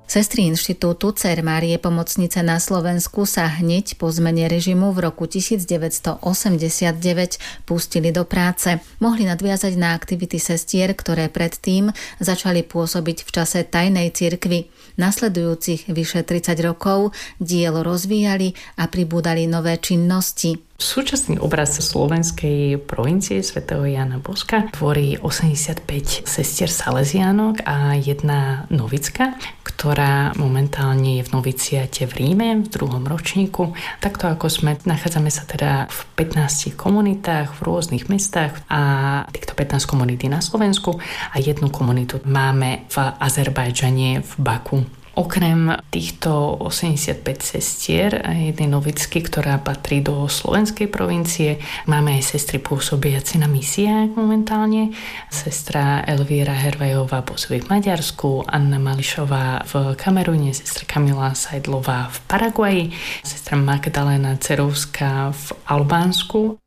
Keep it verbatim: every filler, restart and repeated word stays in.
Sestry inštitútu Dcér Márie Pomocnice na Slovensku sa hneď po zmene režimu v roku devätnásťstoosemdesiatdeväť pustili do práce. Mohli nadviazať na aktivity sestier, ktoré predtým začali pôsobiť v čase tajnej cirkvi. Nasledujúcich vyše tridsať rokov dielo rozvíjali a pribúdali nové činnosti. Súčasný obraz slovenskej provincie svätého Jána Boska tvorí osemdesiatpäť sestier Salesiánok a jedna novicka, ktorá momentálne je v noviciate v Ríme v druhom ročníku. Takto ako sme, nachádzame sa teda v pätnástich komunitách v rôznych mestách a týchto pätnásť komunít na Slovensku a jednu komunitu máme v Azerbajdžane v Baku. Okrem týchto osemdesiatpäť sestier a jednej novicky, ktorá patrí do slovenskej provincie, máme aj sestry pôsobiace na misiách momentálne. Sestra Elvíra Hervajová pôsobí v Maďarsku, Anna Mališová v Kamerune, sestra Kamila Sajdlová v Paraguaji, sestra Magdalena Cerovská v Albánsku